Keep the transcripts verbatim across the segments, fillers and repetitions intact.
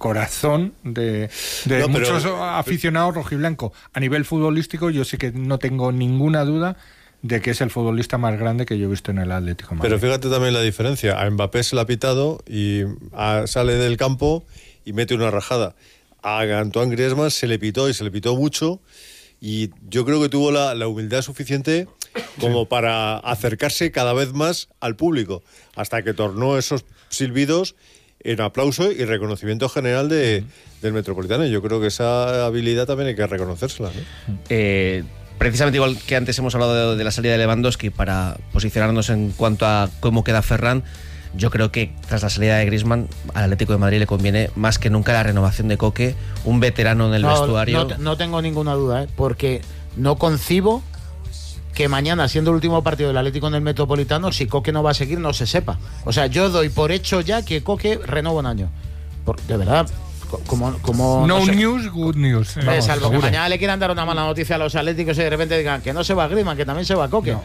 corazón de, de no, muchos pero, aficionados rojiblanco. A nivel futbolístico yo sí que no tengo ninguna duda de que es el futbolista más grande que yo he visto en el Atlético de Madrid. Pero fíjate también la diferencia. A Mbappé se le ha pitado y a, sale del campo y mete una rajada. A Antoine Griezmann se le pitó y se le pitó mucho, y yo creo que tuvo la, la humildad suficiente como sí. para acercarse cada vez más al público, hasta que tornó esos silbidos en aplauso y reconocimiento general de, del Metropolitano. Yo creo que esa habilidad también hay que reconocérsela, ¿no? Eh... Precisamente igual que antes hemos hablado de, de la salida de Lewandowski, para posicionarnos en cuanto a cómo queda Ferran, yo creo que tras la salida de Griezmann al Atlético de Madrid le conviene más que nunca la renovación de Coque, un veterano en el no, vestuario. No, no tengo ninguna duda, ¿eh? Porque no concibo que mañana, siendo el último partido del Atlético en el Metropolitano, si Coque no va a seguir, no se sepa. O sea, yo doy por hecho ya que Coque renueva un año. Por, de verdad... Como, como, no, no sé, news, good news. Vamos, salvo seguro. Que mañana le quieran dar una mala noticia a los atléticos y de repente digan que no se va Griezmann, que también se va Coque. No.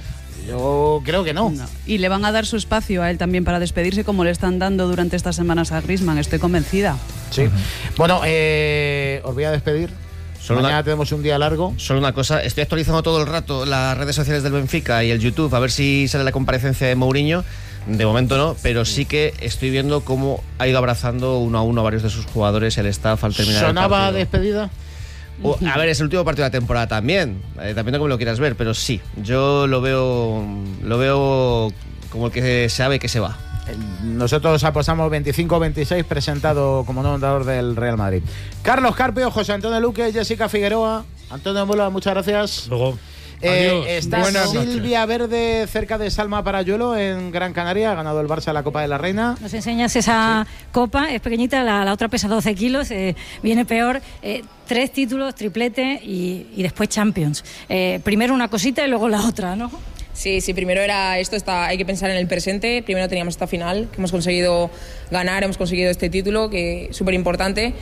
Yo creo que no. no. Y le van a dar su espacio a él también para despedirse, como le están dando durante estas semanas a Griezmann, estoy convencida. Sí. Uh-huh. Bueno, eh, os voy a despedir. Solo mañana una, tenemos un día largo. Solo una cosa, estoy actualizando todo el rato las redes sociales del Benfica y el YouTube, a ver si sale la comparecencia de Mourinho. De momento no, pero sí que estoy viendo cómo ha ido abrazando uno a uno a varios de sus jugadores, el staff al terminar el partido. ¿Sonaba despedida? Uh, a ver, es el último partido de la temporada también, eh, también no como lo quieras ver, pero sí, yo lo veo, lo veo como el que sabe que se va. Nosotros apostamos veinticinco veintiséis, presentado como nuevo entrenador del Real Madrid. Carlos Carpio, José Antonio Luque, Jessica Figueroa, Antonio Mola, muchas gracias. Luego. Eh, está Silvia Verde cerca de Salma Parayuelo en Gran Canaria, ha ganado el Barça la Copa de la Reina. Nos enseñas esa sí. copa, es pequeñita, la, la otra pesa doce kilos, eh, viene peor, eh, tres títulos, triplete y, y después Champions. Eh, primero una cosita y luego la otra, ¿no? Sí, sí, primero era esto, está, hay que pensar en el presente. Primero teníamos esta final, que hemos conseguido ganar, hemos conseguido este título, que es súper importante,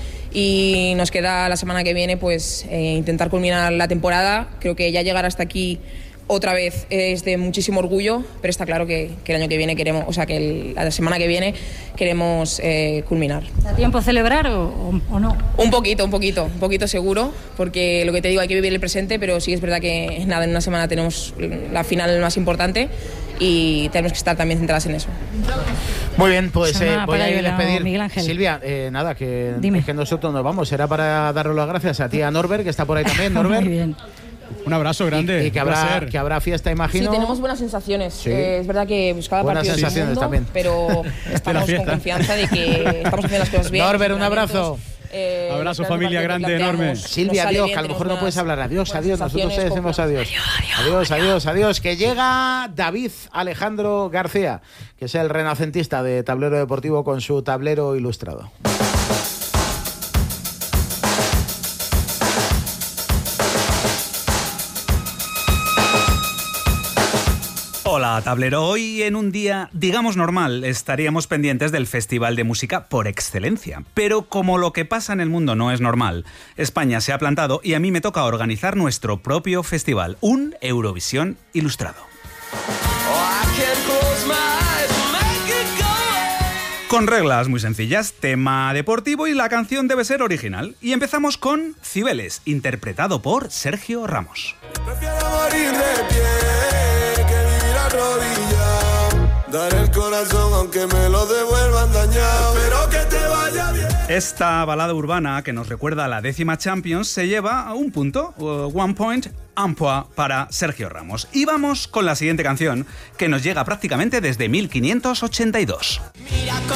y nos queda la semana que viene pues eh, intentar culminar la temporada. Creo que ya llegar hasta aquí otra vez es de muchísimo orgullo, pero está claro que, que el año que viene queremos, o sea, que el, la semana que viene queremos eh, culminar. ¿Da tiempo celebrar o, o, o no? Un poquito, un poquito, un poquito seguro, porque lo que te digo, hay que vivir el presente, pero sí es verdad que nada, en una semana tenemos la final más importante y tenemos que estar también centradas en eso. Muy bien, pues eh, voy a ir a despedir. Miguel Ángel. Silvia, eh, nada, que, es que nosotros nos vamos, será para daros las gracias a ti, a Norbert, que está por ahí también. Norbert. Muy bien. Un abrazo grande. Y, y que, habrá, que habrá fiesta, imagino. Sí, tenemos buenas sensaciones. Sí. Eh, es verdad que pues, cada buenas partido sensaciones es un mundo, también. pero estamos con confianza de que estamos haciendo las cosas bien. Norbert, un abrazo. Eh, abrazo, familia grande, enorme. Silvia, adiós, bien, que a lo mejor no puedes hablar. Adiós, adiós. Nosotros te decimos adiós. Adiós, adiós, adiós, adiós. Que llega David Alejandro García, que es el renacentista de Tablero Deportivo con su tablero ilustrado. Hola, tablero. Hoy, en un día, digamos normal, estaríamos pendientes del festival de música por excelencia. Pero como lo que pasa en el mundo no es normal, España se ha plantado y a mí me toca organizar nuestro propio festival, un Eurovisión ilustrado. Con reglas muy sencillas, tema deportivo y la canción debe ser original. Y empezamos con Cibeles, interpretado por Sergio Ramos. Prefiero morir de pie. Dar el corazón aunque me lo devuelvan dañado. Espero que te vaya bien. Esta balada urbana que nos recuerda a la décima Champions se lleva a un punto, uh, one point, ampoa para Sergio Ramos. Y vamos con la siguiente canción que nos llega prácticamente desde mil quinientos ochenta y dos. Mira cómo